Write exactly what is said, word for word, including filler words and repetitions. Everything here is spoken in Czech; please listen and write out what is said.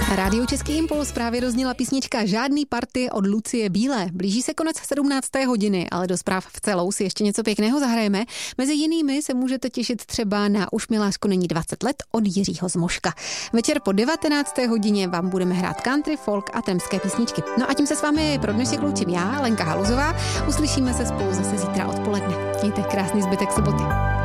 Rádio Český impuls právě rozněla písnička Žádný party od Lucie Bílé. Blíží se konec sedmnácté hodiny, ale do zpráv v celou si ještě něco pěkného zahrajeme. Mezi jinými se můžete těšit třeba na Už miláčko není dvacet let od Jiřího Zmoška. Večer po devatenácté hodině vám budeme hrát country, folk a temské písničky. No a tím se s vámi pro dnešek loučím já, Lenka Haluzová. Uslyšíme se spolu zase zítra odpoledne. Mějte krásný zbytek soboty.